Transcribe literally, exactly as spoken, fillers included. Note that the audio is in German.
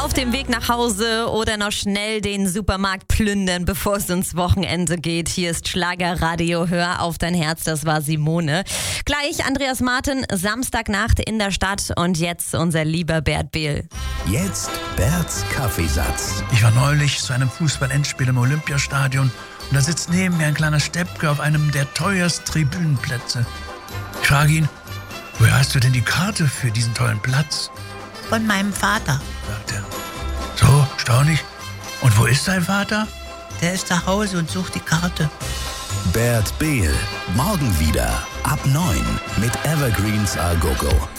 auf dem Weg nach Hause oder noch schnell den Supermarkt plündern, bevor es ins Wochenende geht. Hier ist Schlagerradio, hör auf dein Herz, das war Simone. Gleich Andreas Martin, Samstagnacht in der Stadt und jetzt unser lieber Bert Behl. Jetzt Berts Kaffeesatz. Ich war neulich zu einem Fußball-Endspiel im Olympiastadion und da sitzt neben mir ein kleiner Steppke auf einem der teuersten Tribünenplätze. Ich frage ihn, woher hast du denn die Karte für diesen tollen Platz? Von meinem Vater. Sagt er. So, staunlich. Und wo ist dein Vater? Der ist zu Hause und sucht die Karte. Bert Behl. Morgen wieder ab neun mit Evergreens A Go Go.